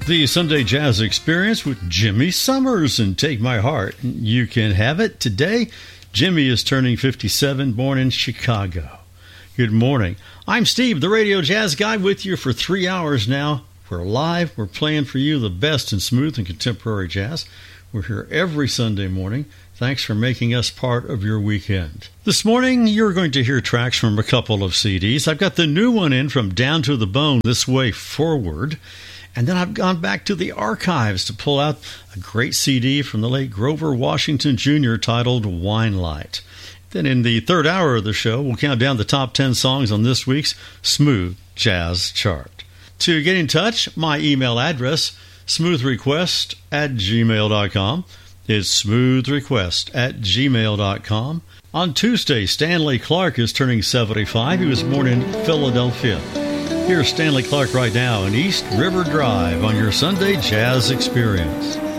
The Sunday Jazz Experience with Jimmy Summers and Take My Heart. You can have it today. Jimmy is turning 57, born in Chicago. Good morning. I'm Steve, the Radio Jazz Guy, with you for 3 hours now. We're live. We're playing for you the best in smooth and contemporary jazz. We're here every Sunday morning. Thanks for making us part of your weekend. This morning, you're going to hear tracks from a couple of CDs. I've got the new one in from Down to the Bone, This Way Forward. And then I've gone back to the archives to pull out a great CD from the late Grover Washington Jr. titled Wine Light. Then in the third hour of the show, we'll count down the top 10 songs on this week's Smooth Jazz Chart. To get in touch, my email address, smoothrequest@gmail.com. It's smoothrequest@gmail.com. On Tuesday, Stanley Clarke is turning 75. He was born in Philadelphia. Here's Stanley Clarke right now in East River Drive on your Sunday Jazz Experience.